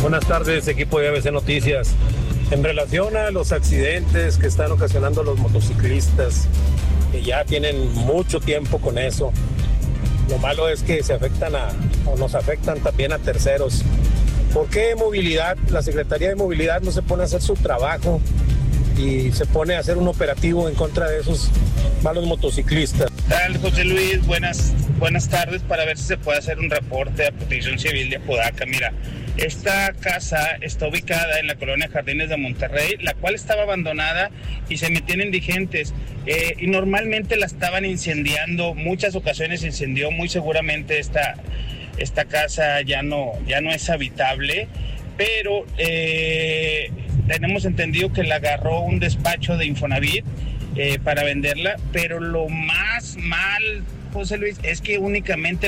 Buenas tardes, equipo de ABC Noticias. En relación a los accidentes que están ocasionando los motociclistas, que ya tienen mucho tiempo con eso, lo malo es que nos afectan también a terceros. ¿Por qué movilidad? La Secretaría de Movilidad no se pone a hacer su trabajo y se pone a hacer un operativo en contra de esos malos motociclistas. Tal, José Luis, buenas tardes, para ver si se puede hacer un reporte a Protección Civil de Apodaca. Mira, esta casa está ubicada en la colonia Jardines de Monterrey, la cual estaba abandonada y se metían indigentes. Y normalmente la estaban incendiando, muchas ocasiones se incendió, muy seguramente esta casa ya no es habitable, pero tenemos entendido que la agarró un despacho de Infonavit para venderla, pero lo más mal, José Luis, es que únicamente